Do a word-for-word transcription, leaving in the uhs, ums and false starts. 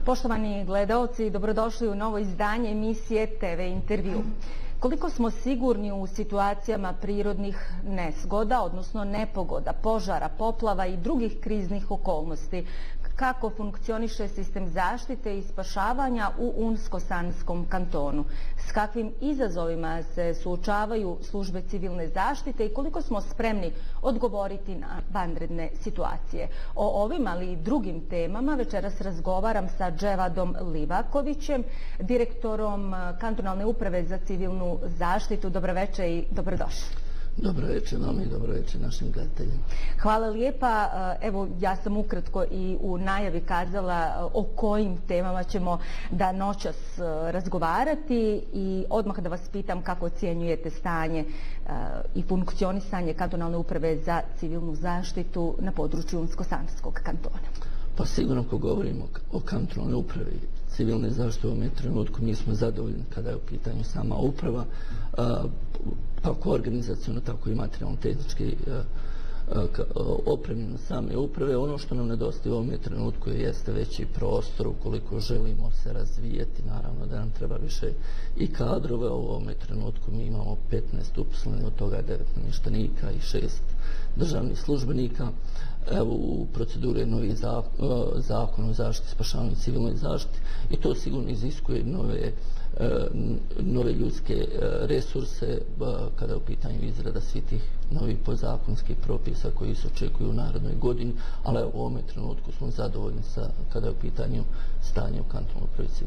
Poštovani gledaoci, dobrodošli u novo izdanje emisije T V Intervju. Koliko smo sigurni u situacijama prirodnih nezgoda, odnosno nepogoda, požara, poplava i drugih kriznih okolnosti? Kako funkcioniše sistem zaštite i spašavanja u Unsko-Sanskom kantonu? S kakvim izazovima se suočavaju službe civilne zaštite i koliko smo spremni odgovoriti na vanredne situacije? O ovim, ali i drugim temama večeras razgovaram sa Dževadom Livakovićem, direktorom Kantonalne uprave za civilnu zaštitu. Dobro večer i dobrodošli. Dobro večer vam i dobro večer našim gledateljima. Hvala lijepa. Evo, ja sam ukratko i u najavi kazala o kojim temama ćemo da noćas razgovarati i odmah da vas pitam kako ocjenjujete stanje i funkcionisanje Kantonalne uprave za civilnu zaštitu na području Unsko-Sanskog kantona. Pa sigurno ako govorimo o Kantonalnoj upravi civilne zaštite u ovom trenutku mi smo zadovoljni kada je u pitanju sama uprava, kako organizacijalno, tako i materijalno-tehnički opremljeno same uprave. Ono što nam nedostaje u ovom trenutku jeste veći prostor ukoliko želimo se razvijeti. Naravno da nam treba više i kadrove. U ovom trenutku mi imamo petnaest uposlenih, od toga devet namještenika i šest državnih službenika. Evo, u proceduri je novi zakon o zaštiti, spašavanju i civilnoj zaštiti i to sigurno iziskuje nove, nove ljudske resurse kada je u pitanju izrada svih tih novih podzakonskih propisa koji se očekuju u narednoj godini, ali u ovom trenutku smo zadovoljni sa, kada je u pitanju stanje u Kantonalnoj upravi.